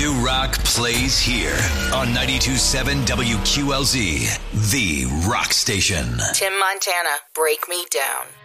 New rock plays here on 92.7 WQLZ, the rock station. Tim Montana, Break Me Down.